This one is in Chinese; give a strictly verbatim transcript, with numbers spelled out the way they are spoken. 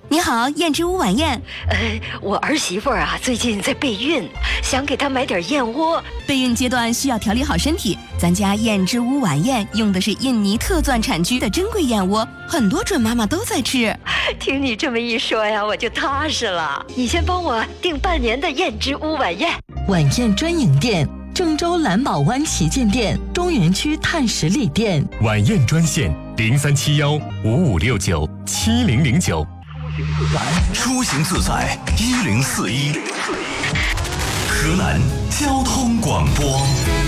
你好，燕之屋晚宴。 呃，我儿媳妇儿啊，最近在备孕，想给她买点燕窝。 备孕阶段需要调理好身体，咱家燕之屋晚宴用的是印尼特钻产区的珍贵燕窝，很多准妈妈都在吃。 听你这么一说呀，我就踏实了。你先帮我订半年的燕之屋晚宴。 晚宴专营店：郑州蓝宝湾旗舰店、中原区碳十里店。 晚宴专线：零三七幺五五六九七零零九。 出行自在一零四一，河南交通广播。